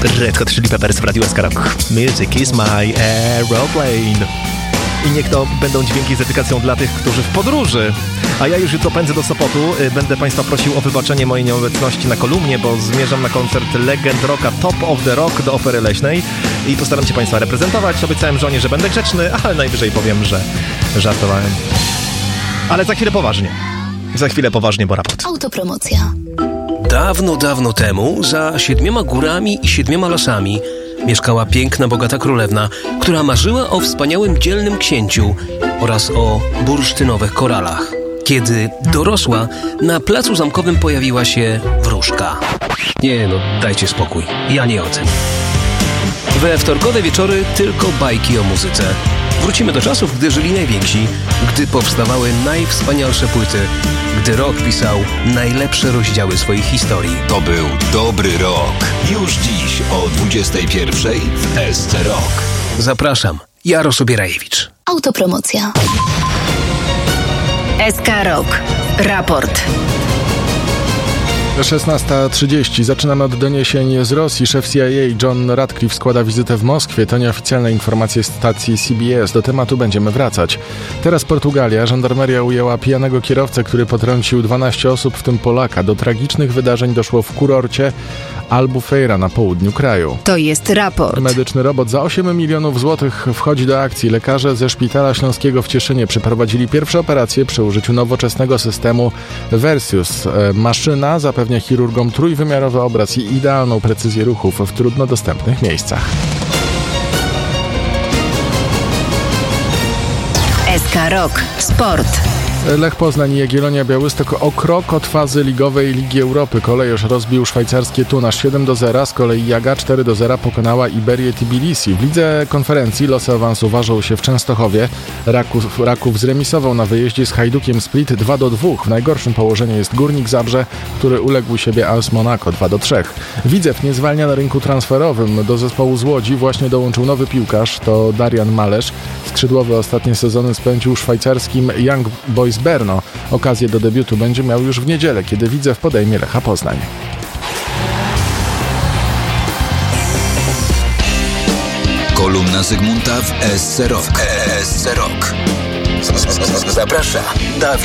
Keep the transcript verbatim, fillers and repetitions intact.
Red Hot Chili Peppers w Radiu S K Rock. Music is my aeroplane. I niech to będą dźwięki z dedykacją dla tych, którzy w podróży. A ja już jutro pędzę do Sopotu. Będę Państwa prosił o wybaczenie mojej nieobecności na kolumnie, bo zmierzam na koncert legend rocka Top of the Rock do Opery Leśnej i postaram się Państwa reprezentować. Obiecałem żonie, że będę grzeczny, ale najwyżej powiem, że żartowałem. Ale za chwilę poważnie. Za chwilę poważnie, bo raport. Autopromocja. Dawno, dawno temu, za siedmioma górami i siedmioma lasami, mieszkała piękna, bogata królewna, która marzyła o wspaniałym, dzielnym księciu oraz o bursztynowych koralach. Kiedy dorosła, na placu zamkowym pojawiła się wróżka. Nie no, dajcie spokój, ja nie o tym. We wtorkowe wieczory tylko bajki o muzyce. Wrócimy do czasów, gdy żyli najwięksi, gdy powstawały najwspanialsze płyty, gdy rock pisał najlepsze rozdziały swojej historii. To był dobry rok. Już dziś o dwudziestej pierwszej w S C Rock. Zapraszam, Jaro Sobierajewicz. Autopromocja. S K Rock. Raport. szesnasta trzydzieści. Zaczynamy od doniesień z Rosji. Szef C I A John Ratcliffe składa wizytę w Moskwie. To nieoficjalne informacje stacji C B S. Do tematu będziemy wracać. Teraz Portugalia. Żandarmeria ujęła pijanego kierowcę, który potrącił dwanaście osób, w tym Polaka. Do tragicznych wydarzeń doszło w kurorcie Albufeira na południu kraju. To jest raport. Medyczny robot za osiem milionów złotych wchodzi do akcji. Lekarze ze Szpitala Śląskiego w Cieszynie przeprowadzili pierwsze operacje przy użyciu nowoczesnego systemu Versius. Maszyna zapewnia chirurgom trójwymiarowy obraz i idealną precyzję ruchów w trudno dostępnych miejscach. S K Rock. Sport. Lech Poznań i Jagiellonia Białystok o krok od fazy ligowej Ligi Europy. Kolejorz rozbił szwajcarskie Tunasz siedem do zera, z kolei Jaga cztery do zera pokonała Iberię Tbilisi. W lidze konferencji losy awansu ważą się w Częstochowie. Raków, Raków zremisował na wyjeździe z Hajdukiem Split dwa do dwóch. W najgorszym położeniu jest Górnik Zabrze, który uległ siebie A S Monaco dwa do trzech. Widzew nie zwalnia na rynku transferowym. Do zespołu z Łodzi właśnie dołączył nowy piłkarz, to Darian Malesz. Skrzydłowy ostatnie sezony spędził szwajcarskim Young Boys Berno. Okazję do debiutu będzie miał już w niedzielę, kiedy Widzew podejmie Lecha Poznań. Kolumna Zygmunta w S C Rock. S C Rock. Zaprasza Dawid